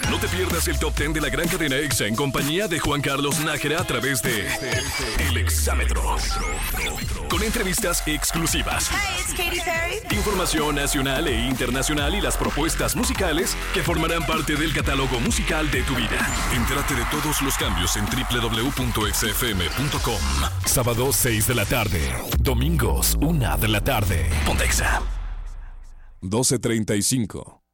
No te pierdas el Top 10 de la gran cadena EXA en compañía de Juan Carlos Nájera a través de El Exámetro. Con entrevistas exclusivas. Hey, it's Katy Perry. Información nacional e internacional y las propuestas musicales que formarán parte del catálogo musical de tu vida. Entérate de todos los cambios en www.exafm.com. Sábado 6 de la tarde. Domingos 1 de la tarde. Ponte EXA. 12:35.